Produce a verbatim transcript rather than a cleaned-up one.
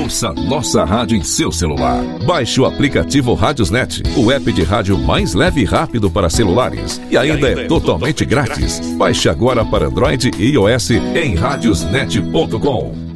Ouça nossa rádio em seu celular. Baixe o aplicativo Radiosnet, o app de rádio mais leve e rápido para celulares. E ainda, e ainda é, é totalmente, totalmente grátis. grátis. Baixe agora para Android e iOS em radiosnet ponto com.